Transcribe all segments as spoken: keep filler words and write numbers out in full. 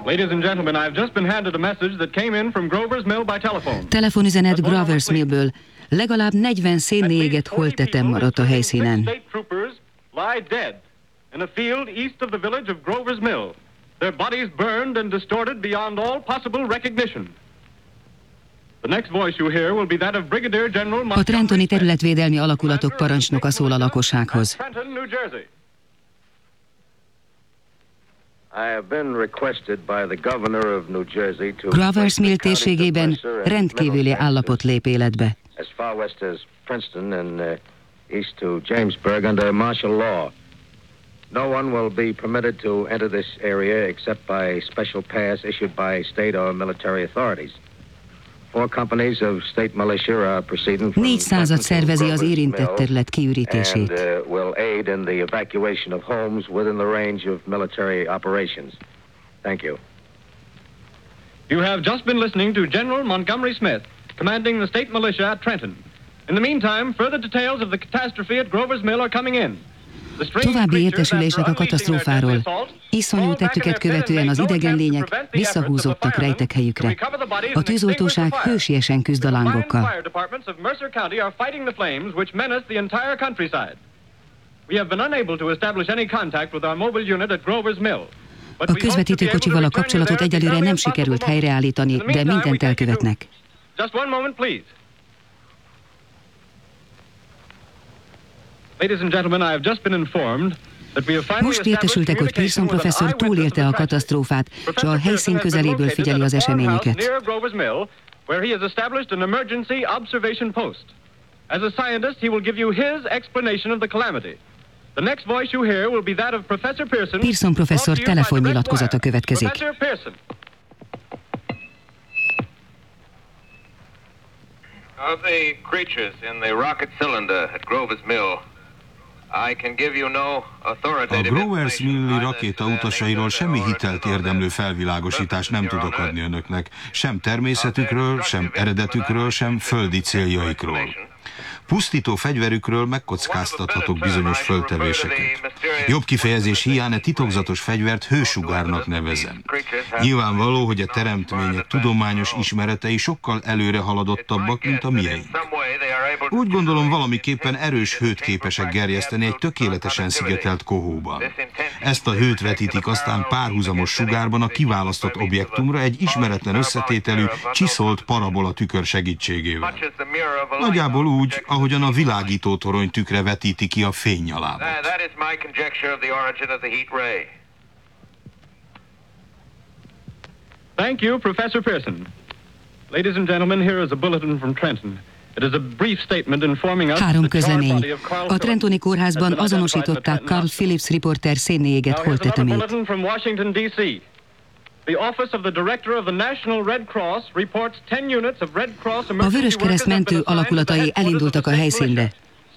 Ladies and gentlemen, I've just been handed a message that came in from Grover's Mill by telephone. Telefonüzenet Grover's Millből. Legalább negyven szénné égett holttetem maradt a helyszínen. Lie dead in a field east of the village of Grover's Mill. Their bodies burned and distorted beyond all possible recognition. The next voice you hear will be that of Brigadier General. A Trentoni területvédelmi alakulatok parancsnoka szól a lakossághoz. Grover's Mill térségében rendkívüli állapot lép életbe. As far west as Princeton and uh, east to Jamesburg under martial law. No one will be permitted to enter this area except by special pass issued by state or military authorities. Four companies of state militia are proceeding from Négy század szervezi az érintett terület kiürítését. and uh, will aid in the evacuation of homes within the range of military operations. Thank you. You have just been listening to General Montgomery Smith, commanding the state militia at Trenton. In the meantime, further details of the catastrophe at Grover's Mill are coming in. További értesülések a katasztrófáról. Iszonyú tettüket követően az idegen lények visszahúzódtak rejtek helyükre. A tűzoltóság hősiesen küzd a lángokkal. A közvetítőkocsival a kapcsolatot egyelőre nem sikerült helyreállítani, de mindent elkövetnek. Just one moment, please. Ladies and gentlemen, I have just been informed that we have finally Most értesültek, hogy Pearson professzor túlélte a katasztrófát, és a helyszín közeléből figyeli az eseményeket. Where he has established an emergency observation post. As a scientist, he will give you his explanation of the calamity. The next voice you hear will be that of Professor Pearson. Pearson professzor telefonnyilatkozata következik. Professor Pearson. Of the creatures in the rocket cylinder at Grover's Mill, I can give you no authoritative A Grover's Mill-i rakéta utasairól semmi hitelt érdemlő felvilágosítást nem tudok adni önöknek, sem természetükről, sem eredetükről, sem földi céljaikról. Pusztító fegyverükről megkockáztathatok bizonyos föltevéseket. Jobb kifejezés hiány a titokzatos fegyvert hősugárnak nevezem. Nyilvánvaló, hogy a teremtmények tudományos ismeretei sokkal előre haladottabbak, mint a miénk. Úgy gondolom, valamiképpen erős hőt képesek gerjeszteni egy tökéletesen szigetelt kohóban. Ezt a hőt vetítik aztán párhuzamos sugárban a kiválasztott objektumra egy ismeretlen összetételű, csiszolt parabola tükör segítségével. Nagyjából úgy, ahogyan a világító torony tükre vetíti ki a fénynyalábot. Thank you, Professor Pearson. Ladies and gentlemen, here is a bulletin from Trenton. It is a brief statement informing us. Három közlemény. A Trentoni kórházban azonosították Carl Phillips riporter szénné égett holttetemét. A Vöröskereszt mentő alakulatai elindultak a helyszínre.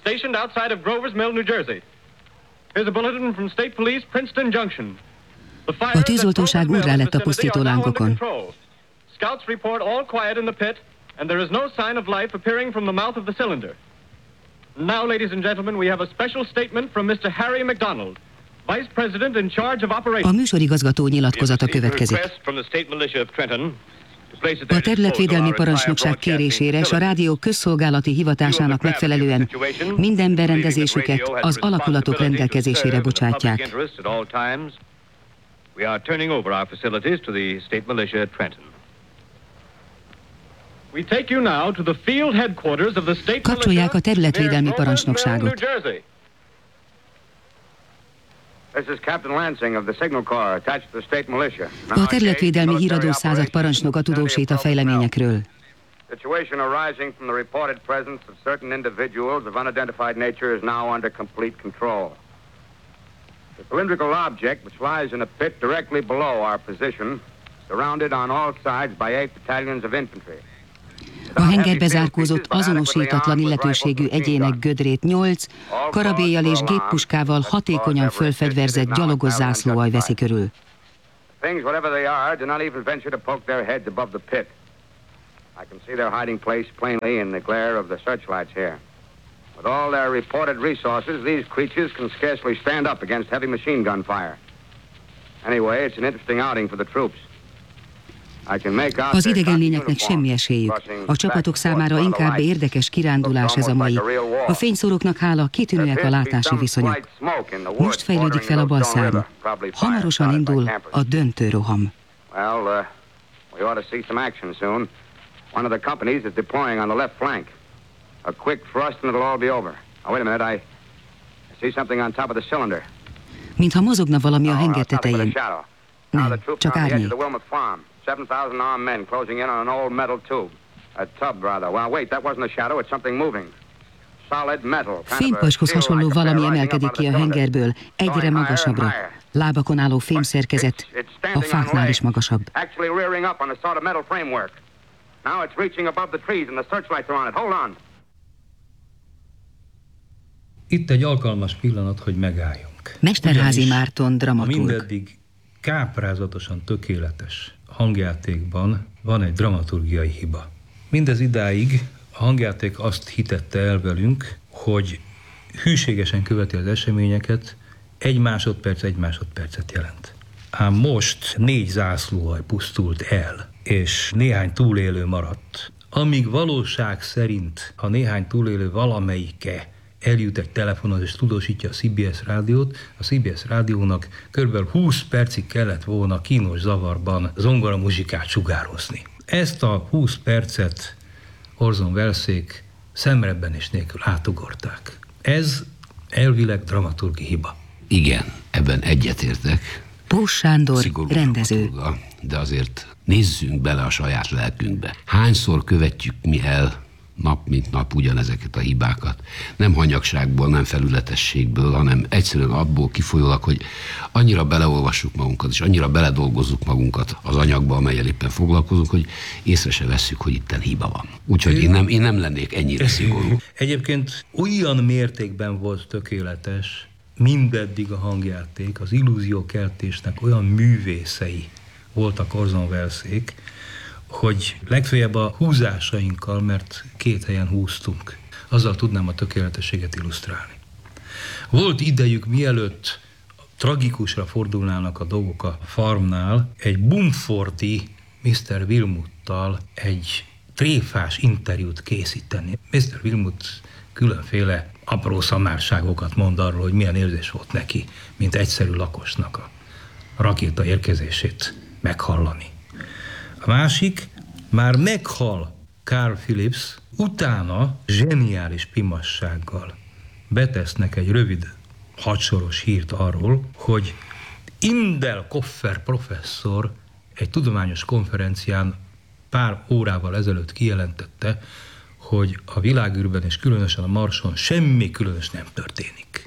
A tűzoltóság úrrá lett a pusztító lángokon. Scouts report all quiet in the pit, and there is no sign of life appearing from the mouth of the cylinder. Now, ladies and gentlemen, we have a special statement from Mister Harry McDonald, Vice President in charge of operations. A műsorigazgató nyilatkozata következik. A területvédelmi parancsnokság kérésére és a rádió közszolgálati hivatásának megfelelően minden berendezésüket az alakulatok rendelkezésére bocsátják. We are turning over our facilities to the state militia at Trenton. We take you now to the field headquarters of the state Kapcsolják a területvédelmi parancsnokságot. This is Captain Lansing of the Signal Corps attached to the state militia. A területvédelmi híradószázad parancsnoka tudósít a fejleményekről. Situation arising from the reported presence of certain individuals of unidentified nature is now under complete control. The cylindrical object, which lies in a pit directly below our position, surrounded on all sides by eight battalions of infantry. A hengerbe zárkózott azonosítatlan illetőségű egyének gödrét nyolc, karabéllyal és géppuskával hatékonyan fölfegyverzett gyalogos zászlóalj veszi körül. Things, whatever they are, do not even venture to poke their heads above the pit. I can see their hiding place plainly in the glare of the searchlights here. With all their reported resources, these creatures can scarcely stand up against heavy machine gun fire. Anyway, it's an interesting outing for the troops. Az idegen lényeknek semmi esélyük. A csapatok számára inkább érdekes kirándulás ez a mai. A fényszóróknak hála kitűnőek a látási viszonyok. Most fejlődik fel a bal szárny. Hamarosan indul a döntő roham. One of the companies is deploying on the left flank. A quick thrust and it'll all be over. Now wait a minute, I see something on top of the cylinder. Mintha mozogna valami a henger tetején. Nem, csak árnyék. seven thousand armed men closing in on an old metal tube. A tub, rather. Well, wait, that wasn't a shadow, it's something moving. Solid metal. Fémpajzshoz hasonló valami emelkedik ki a hengerből, egyre magasabbra. Lábakon álló fémszerkezet a fáknál is magasabb. Actually rearing up on a sort of metal framework. Now it's reaching above the trees and the searchlights are on it. Hold on. Itt egy alkalmas pillanat, hogy megálljunk. Mesterházy Márton dramaturg. A mindeddig káprázatosan tökéletes hangjátékban van egy dramaturgiai hiba. Mindez idáig a hangjáték azt hitette el velünk, hogy hűségesen követi az eseményeket, egy másodperc, egy másodpercet jelent. Ám most négy zászlóhaj pusztult el, és néhány túlélő maradt. Amíg valóság szerint, ha néhány túlélő valamelyike eljut egy telefonhoz és tudósítja a cé bé es rádiót, a cé bé es rádiónak körülbelül húsz percig kellett volna kínos zavarban zongora muzsikát sugározni. Ezt a húsz percet Orson Welles-ék szemrebbenés nélkül átugorták. Ez elvileg dramaturgi hiba. Igen, ebben egyetértek. Pós Sándor, rendező. De azért nézzünk bele a saját lelkünkbe. Hányszor követjük mi el nap mint nap ugyanezeket a hibákat. Nem hanyagságból, nem felületességből, hanem egyszerűen abból kifolyólag, hogy annyira beleolvassuk magunkat, és annyira beledolgozzuk magunkat az anyagba, amellyel éppen foglalkozunk, hogy észre se vesszük, hogy itten hiba van. Úgyhogy én nem, én nem lennék ennyire szigorú. Egyébként olyan mértékben volt tökéletes mindeddig a hangjáték, az illúziókeltésnek olyan művészei voltak Orson Welles-ék, hogy legfeljebb a húzásainkkal, mert két helyen húztunk, azzal tudnám a tökéletességet illusztrálni. Volt idejük, mielőtt tragikusra fordulnának a dolgok a farmnál, egy Bumfordi miszter Wilmottal egy tréfás interjút készíteni. miszter Wilmot különféle apró szamárságokat mond arról, hogy milyen érzés volt neki, mint egyszerű lakosnak a rakéta érkezését meghallani. A másik, már meghal Carl Phillips, utána zseniális pimassággal betesznek egy rövid hadsoros hírt arról, hogy Indel Koffer professzor egy tudományos konferencián pár órával ezelőtt kijelentette, hogy a világűrben és különösen a Marson semmi különös nem történik.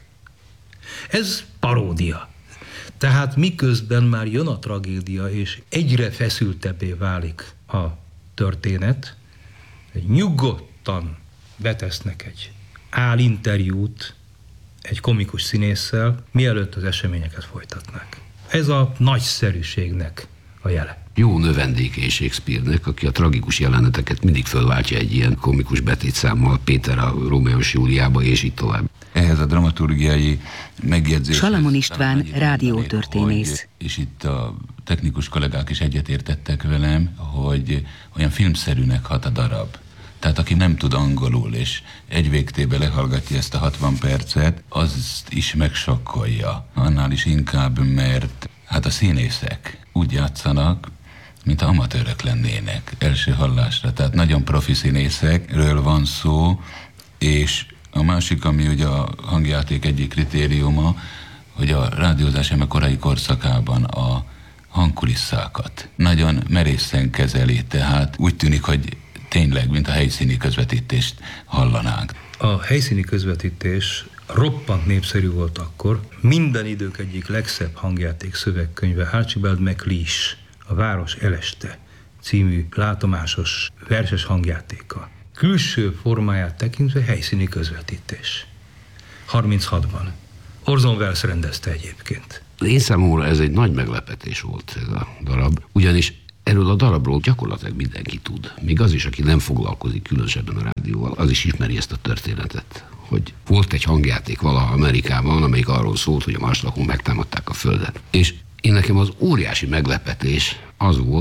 Ez paródia. Tehát miközben már jön a tragédia, és egyre feszültebbé válik a történet, nyugodtan betesznek egy álinterjút egy komikus színésszel, mielőtt az eseményeket folytatnák. Ez a nagyszerűségnek a jele. Jó növendéke Shakespeare-nek, aki a tragikus jeleneteket mindig fölváltja egy ilyen komikus betétszámmal, Péter a Rómeó és Júliába, és így tovább. Ehhez a dramaturgiai megjegyzés. Salamon István, rádiótörténész. És itt a technikus kollégák is egyetértettek velem, hogy olyan filmszerűnek hat a darab. Tehát aki nem tud angolul, és egy végtébe lehallgatja ezt a hatvan percet, az is megsokkolja. Annál is inkább, mert hát a színészek úgy játszanak, mint amatőrök lennének első hallásra. Tehát nagyon profi színészekről van szó, és a másik, ami ugye a hangjáték egyik kritériuma, hogy a rádiózás eme korai korszakában a hangkulisszákat nagyon merészen kezeli, tehát úgy tűnik, hogy tényleg, mint a helyszíni közvetítést hallanánk. A helyszíni közvetítés roppant népszerű volt akkor. Minden idők egyik legszebb hangjáték szövegkönyve Archibald MacLeish, A város eleste című látomásos verses hangjátéka. Külső formáját tekintve helyszíni közvetítés. harminchatban. Orson Welles rendezte egyébként. Én számomra ez egy nagy meglepetés volt ez a darab, ugyanis erről a darabról gyakorlatilag mindenki tud. Még az is, aki nem foglalkozik különösebben a rádióval, az is ismeri ezt a történetet, hogy volt egy hangjáték valaha Amerikában, amelyik arról szólt, hogy a marslakók megtámadták a földet. És én nekem az óriási meglepetés az volt,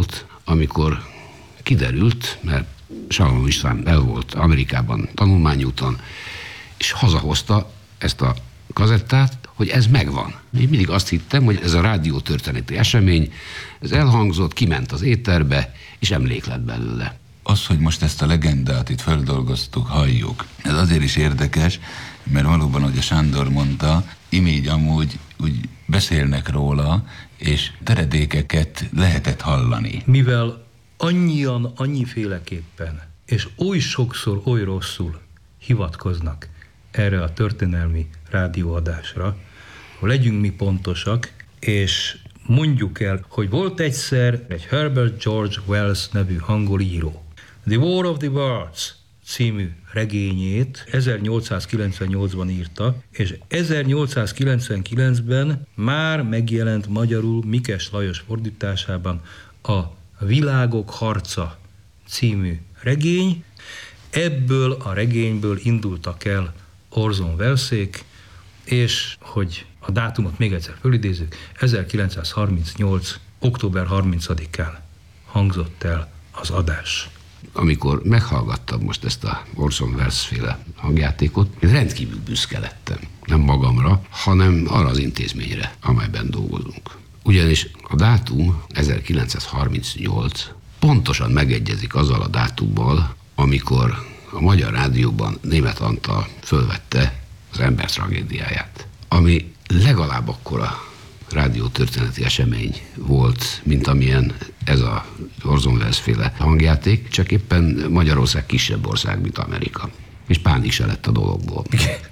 amikor kiderült, mert Salomon István el volt Amerikában tanulmányúton, és hazahozta ezt a kazettát, hogy ez megvan. Én mindig azt hittem, hogy ez a rádiótörténeti esemény, ez elhangzott, kiment az éterbe, és emlék lett belőle. Az, hogy most ezt a legendát itt feldolgoztuk, halljuk, ez azért is érdekes, mert valóban, ahogy a Sándor mondta, imégy amúgy úgy beszélnek róla, és teredékeket lehetett hallani. Mivel annyian, annyiféleképpen, és oly sokszor, oly rosszul hivatkoznak erre a történelmi rádióadásra, hogy legyünk mi pontosak, és mondjuk el, hogy volt egyszer egy Herbert George Wells nevű angol író. The War of the Worlds című regényét ezernyolcszázkilencvennyolcban írta, és ezernyolcszázkilencvenkilencben már megjelent magyarul Mikes Lajos fordításában a Világok harca című regény. Ebből a regényből indultak el Orson Wellesék, és hogy a dátumot még egyszer fölidézzük, ezerkilencszázharmincnyolc. október harmincadikán hangzott el az adás. Amikor meghallgattam most ezt a Orson Welles-féle hangjátékot, én rendkívül büszke lettem. Nem magamra, hanem arra az intézményre, amelyben dolgozunk. Ugyanis a dátum ezerkilencszázharmincnyolc pontosan megegyezik azzal a dátummal, amikor a Magyar Rádióban Németh Antal fölvette az ember tragédiáját, ami legalább akkora rádiótörténeti esemény volt, mint amilyen ez a Orson Welles-féle hangjáték, csak éppen Magyarország kisebb ország, mint Amerika. És pánik se lett a dologból.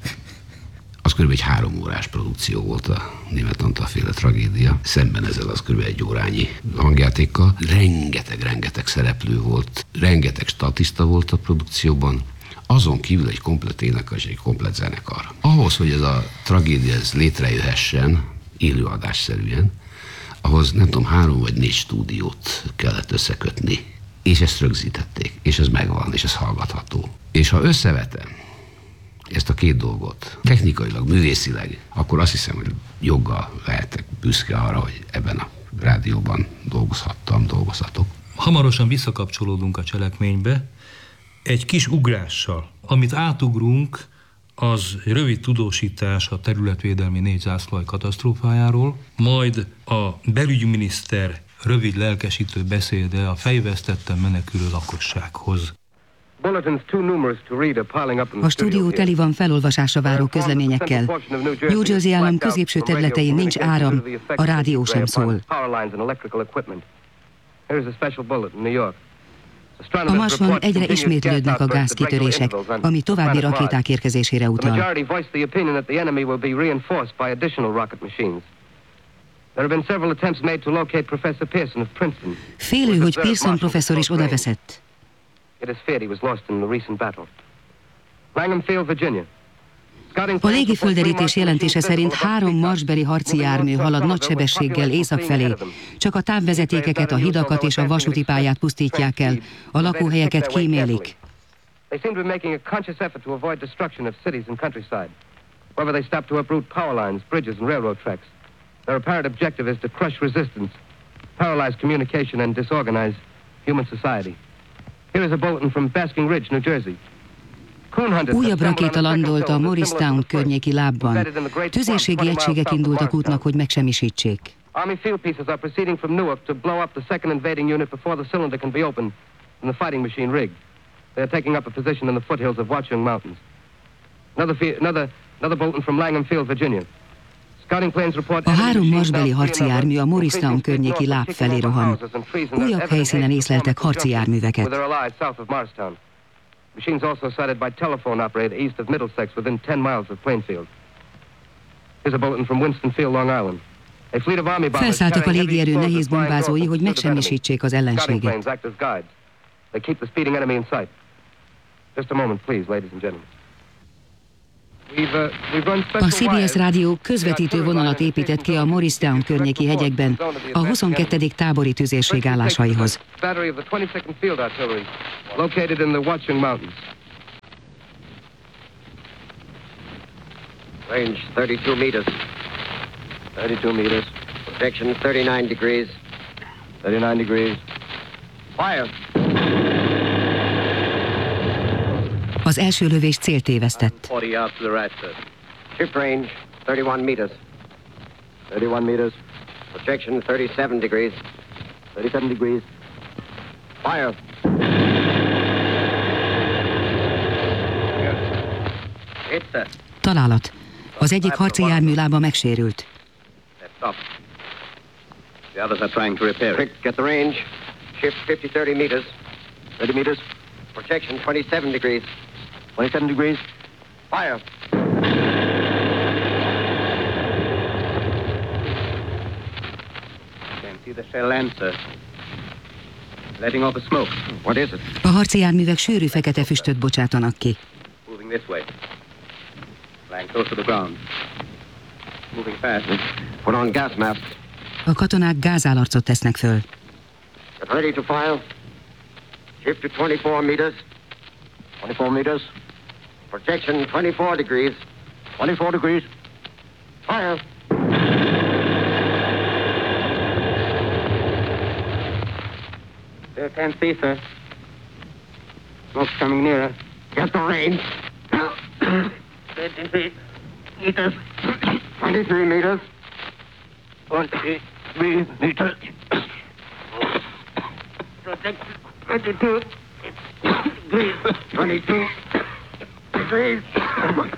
Az kb. Egy három órás produkció volt a Németh Antal-féle tragédia, szemben ezzel az kb. Egy órányi hangjátékkal. Rengeteg-rengeteg szereplő volt, rengeteg statiszta volt a produkcióban, azon kívül egy komplett énekes, egy komplett zenekar. Ahhoz, hogy ez a tragédia ez létrejöhessen, élőadásszerűen, ahhoz nem tudom, három vagy négy stúdiót kellett összekötni, és ezt rögzítették, és ez megvan, és ez hallgatható. És ha összevetem ezt a két dolgot, technikailag, művészileg, akkor azt hiszem, hogy joggal lehetek büszke arra, hogy ebben a rádióban dolgozhattam, dolgozhatok. Hamarosan visszakapcsolódunk a cselekménybe, egy kis ugrással. Amit átugrunk, az rövid tudósítás a területvédelmi négy zászlóalj katasztrófájáról, majd a belügyminiszter rövid lelkesítő beszéde a fejvesztetten menekülő lakossághoz. A stúdió teli van felolvasásra váró közleményekkel. New Jersey állam középső területein nincs áram, a rádió sem szól. A Marsban egyre ismétlődnek a gázkitörések, ami további rakéták érkezésére utal. Félő, hogy Pearson professzor is odaveszett. A légifölderítés jelentése szerint három marsbeli harci jármű halad nagy sebességgel észak felé. Csak a távvezetékeket, a hidakat és a vasúti pályát pusztítják el, a lakóhelyeket kímélik. Here is a bulletin from Basking Ridge, New Jersey. Újabb rakéta landolt a Morristown környéki lábban. Tüzérségi egységek indultak útnak, hogy megsemmisítsék. Army field pieces are proceeding from Newark to blow up the second invading unit before the cylinder can be opened and the fighting machine rigged. They are taking up a position in the foothills of Watchung Mountains. Another, another, another bulletin from Langham Field, Virginia. A három marsbeli harci jármű a Morristown környéki láb felé rohan. Újabb helyszínen észleltek harci járműveket. Machines also sighted by telephone operator east of Middlesex within ten miles of Plainfield. Here's a bulletin from Winston-Field, Long Island. A fleet of army bombers felszálltak a légierő nehéz bombázói, hogy megsemmisítsék az ellenséget. They keep the speeding enemy in sight. Just a moment, please, ladies and gentlemen. A cé bé es rádió közvetítő vonalat épített ki a Morristown környéki hegyekben a huszonkettedik tábori tüzérség állásaihoz. Range thirty-two meters. thirty-two meters. Protection thirty-nine degrees. thirty-nine degrees. Fire. Az első lövés célt tévesztett. forty yards to the right, sir. Ship range, thirty-one meters. thirty-one meters. Projection, thirty-seven degrees. thirty-seven degrees. Fire. Hit, sir. Találat. Az egyik harci jármű lába megsérült. Stop. The others are trying to repair it. Quick, get the range. Shift fifty, thirty meters. thirty meters. Projection, twenty-seven degrees. twenty-seven degrees. Fire. Can't see the shell land, sir. Letting off a smoke. What is it? A harci járművek sűrű fekete füstöt bocsátanak ki. Moving this way. Flying close to the ground. Moving fast. Put on gas mask. A katonák gázálarcot tesznek föl. Get ready to fire. Shift to twenty-four meters. twenty-four meters. Projection twenty-four degrees. twenty-four degrees. Fire. Still can't see, sir. Smoke's coming nearer. Get the range. twenty-three meters. twenty-three meters. twenty-three meters. Projection twenty-two degrees. twenty-two degrees.